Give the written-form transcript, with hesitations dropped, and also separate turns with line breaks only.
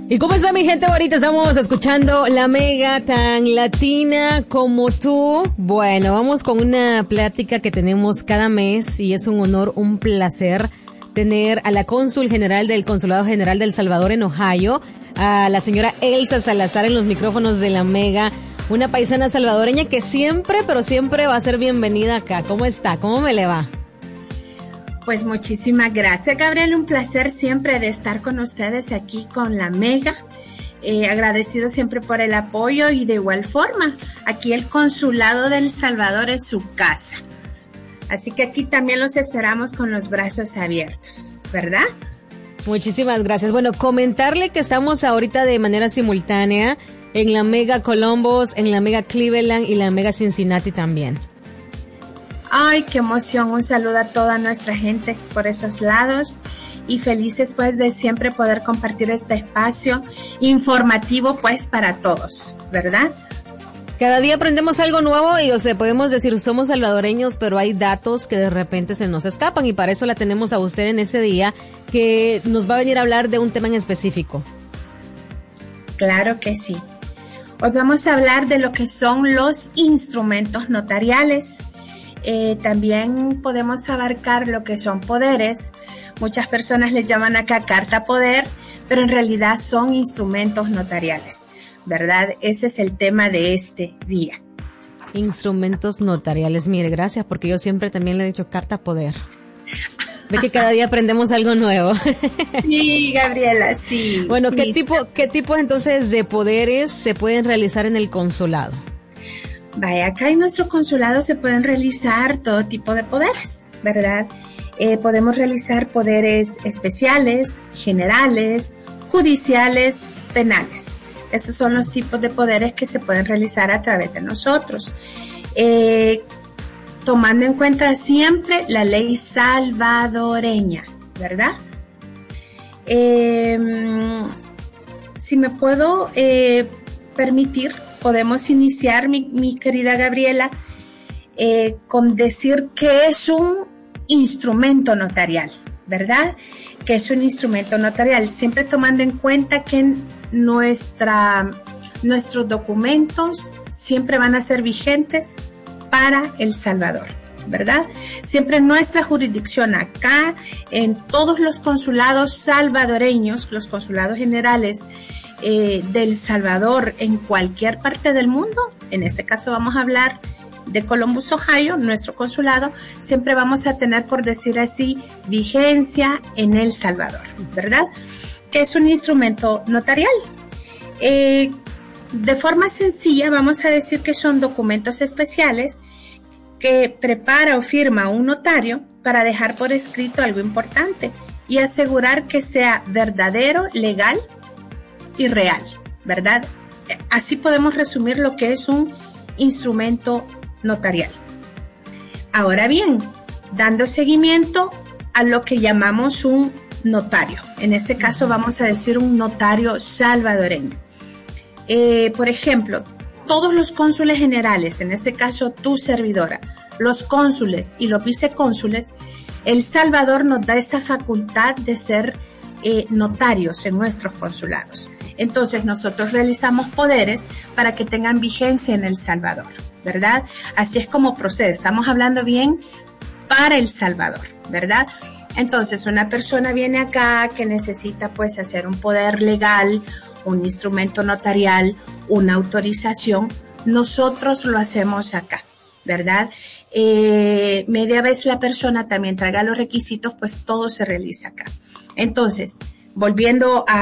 ¿Y cómo está mi gente bonita? Estamos escuchando La Mega, tan latina como tú. Bueno, vamos con una plática que tenemos cada mes y es un honor, un placer tener a la cónsul general del Consulado General de El Salvador en Ohio, a la señora Elsa Salazar en los micrófonos de La Mega, una paisana salvadoreña que siempre, pero siempre va a ser bienvenida acá. ¿Cómo está? ¿Cómo me le va?
Pues muchísimas gracias, Gabriel. Un placer siempre de estar con ustedes aquí con La Mega. Agradecido siempre por el apoyo y de igual forma, aquí el Consulado de El Salvador es su casa. Así que aquí también los esperamos con los brazos abiertos, ¿verdad?
Muchísimas gracias. Bueno, comentarle que estamos ahorita de manera simultánea en La Mega Columbus, en La Mega Cleveland y La Mega Cincinnati también.
Ay, qué emoción. Un saludo a toda nuestra gente por esos lados y felices pues de siempre poder compartir este espacio informativo pues para todos, ¿verdad?
Cada día aprendemos algo nuevo y, podemos decir, somos salvadoreños, pero hay datos que de repente se nos escapan y para eso la tenemos a usted en ese día que nos va a venir a hablar de un tema en específico.
Claro que sí. Hoy vamos a hablar de lo que son los instrumentos notariales. También podemos abarcar lo que son poderes. Muchas personas les llaman acá carta poder, pero en realidad son instrumentos notariales, ¿verdad? Ese es el tema de este día.
Instrumentos notariales. Mire, gracias, porque yo siempre también le he dicho carta poder. Ve que cada día aprendemos algo nuevo.
Sí, Gabriela, sí.
Bueno,
sí,
¿qué tipo entonces de poderes se pueden realizar en el consulado?
Vaya, acá en nuestro consulado se pueden realizar todo tipo de poderes, ¿verdad? Podemos realizar poderes especiales, generales, judiciales, penales. Esos son los tipos de poderes que se pueden realizar a través de nosotros. Tomando en cuenta siempre la ley salvadoreña, ¿verdad? Si me puedo permitir, podemos iniciar, mi querida Gabriela, con decir que es un instrumento notarial, ¿verdad? Que es un instrumento notarial, siempre tomando en cuenta que nuestros documentos siempre van a ser vigentes para El Salvador, ¿verdad? Siempre nuestra jurisdicción acá, en todos los consulados salvadoreños, los consulados generales de El Salvador en cualquier parte del mundo, en este caso vamos a hablar de Columbus, Ohio, nuestro consulado, siempre vamos a tener, por decir así, vigencia en El Salvador, ¿verdad? Que es un instrumento notarial. De forma sencilla vamos a decir que son documentos especiales que prepara o firma un notario para dejar por escrito algo importante y asegurar que sea verdadero, legal y real, ¿verdad? Así podemos resumir lo que es un instrumento notarial. Ahora bien, dando seguimiento a lo que llamamos un notario. En este caso vamos a decir un notario salvadoreño. Por ejemplo, todos los cónsules generales, en este caso tu servidora, los cónsules y los vicecónsules, El Salvador nos da esa facultad de ser notarios en nuestros consulados. Entonces nosotros realizamos poderes para que tengan vigencia en El Salvador, ¿verdad? Así es como procede. Estamos hablando bien para El Salvador, ¿verdad? Entonces una persona viene acá que necesita pues hacer un poder legal, un instrumento notarial, una autorización, nosotros lo hacemos acá, ¿verdad? Media vez la persona también traiga los requisitos, pues todo se realiza acá. Entonces, volviendo a